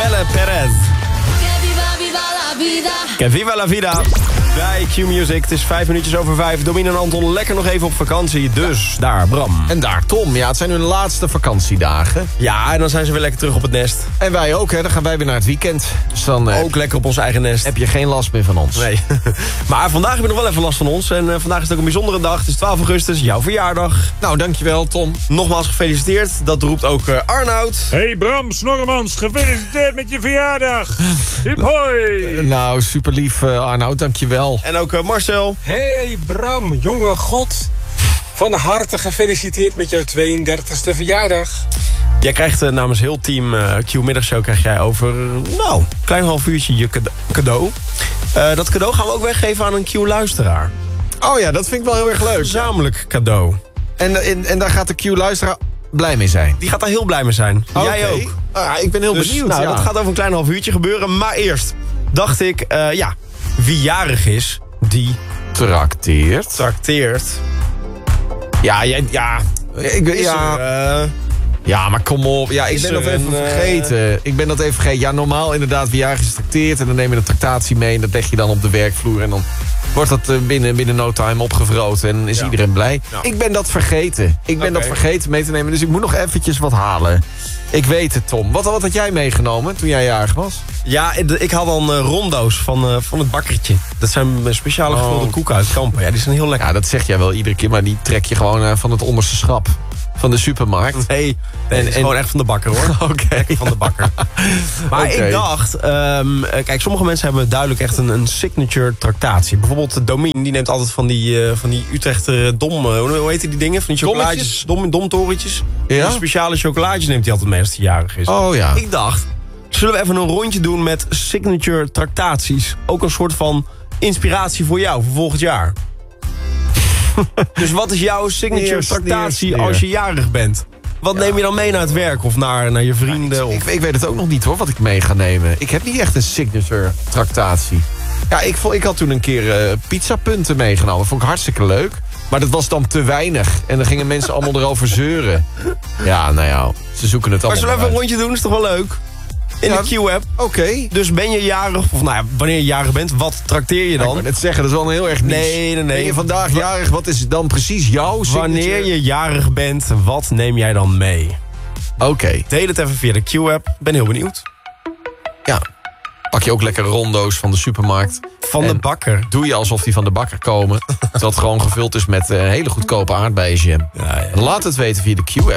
Pelle Perez. Que viva la vida. Bij Q-Music, het is 5 minuutjes over 5. Domien en Anton lekker nog even op vakantie. Dus daar, Bram. En daar Tom. Ja, het zijn hun laatste vakantiedagen. Ja, en dan zijn ze weer lekker terug op het nest. En wij ook, hè. Dan gaan wij weer naar het weekend. Dus dan ook lekker op ons eigen nest. heb je geen last meer van ons. Nee. Maar vandaag heb je nog wel even last van ons. En vandaag is het ook een bijzondere dag. Het is 12 augustus, jouw verjaardag. Nou, dankjewel Tom. Nogmaals gefeliciteerd. Dat roept ook Arnoud. Hey Bram Snorremans, gefeliciteerd met je verjaardag. Hip hoi. Nou, super lief Arnoud, dankjewel. En ook Marcel. Hey Bram, jonge god. Van harte gefeliciteerd met jouw 32e verjaardag. Jij krijgt namens heel team Q-middagshow krijg jij over, nou, een klein half uurtje je cadeau. Dat cadeau gaan we ook weggeven aan een Q-luisteraar. Oh ja, dat vind ik wel heel erg leuk. Gezamenlijk cadeau. En daar gaat de Q-luisteraar blij mee zijn. Die gaat daar heel blij mee zijn. Jij Oké. ook. Ik ben heel benieuwd. Nou, ja. dat gaat over een klein half uurtje gebeuren. Maar eerst dacht ik, wie jarig is, die Trakteert. trakteert. Ja, maar kom op. Ja, ik Is ben er dat even een, vergeten. Ik ben dat even vergeten. Ja, normaal inderdaad, wie jarig is trakteert. En dan neem je de tractatie mee en dat leg je dan op de werkvloer. En dan wordt dat binnen no time opgevroten en is iedereen blij. Ja. Ik ben dat vergeten. Ik ben dat vergeten mee te nemen. Dus ik moet nog eventjes wat halen. Ik weet het, Tom. Wat had jij meegenomen toen jij jarig was? Ja, ik had dan rondo's van het bakkertje. Dat zijn speciale gevulde koeken uit Kampen. Ja, die zijn heel lekker. Ja, dat zeg jij wel iedere keer. Maar die trek je gewoon van het onderste schap. Van de supermarkt. Nee, het is gewoon echt van de bakker, hoor. Oké. Lekker van de bakker. Maar Oké. ik dacht, kijk, sommige mensen hebben duidelijk echt een signature tractatie. Bijvoorbeeld Domien, die neemt altijd van die Utrechter hoe heet die dingen? Van die chocolaatjes, domtorentjes. Ja? Die speciale chocolaatjes neemt hij altijd mee als hij jarig is. Oh ja. Ik dacht, zullen we even een rondje doen met signature tractaties? Ook een soort van inspiratie voor jou, voor volgend jaar. Dus wat is jouw signature tractatie als je jarig bent? Wat neem je dan mee naar het werk of naar je vrienden? Ik weet het ook nog niet hoor, wat ik mee ga nemen. Ik heb niet echt een signature tractatie. Ja, ik had toen een keer pizzapunten meegenomen. Vond ik hartstikke leuk. Maar dat was dan te weinig. En dan gingen mensen allemaal erover zeuren. Ja, nou ja, ze zoeken het allemaal. Maar zullen we even een rondje doen? Is toch wel leuk? In de Q-app. Oké. Dus ben je jarig, of nou ja, wanneer je jarig bent, wat trakteer je Ik dan? wou net zeggen, dat is wel een heel erg niche. Nee. Ben je vandaag jarig, wat is dan precies jouw signature? Wanneer je jarig bent, wat neem jij dan mee? Oké. Deel het even via de Q-app. Ben heel benieuwd. Ja. Pak je ook lekker rondo's van de supermarkt. Van de En bakker. Doe je alsof die van de bakker komen. Terwijl het gewoon gevuld is met hele goedkope aardbeienjam. Ja. Laat het weten via de Q-app.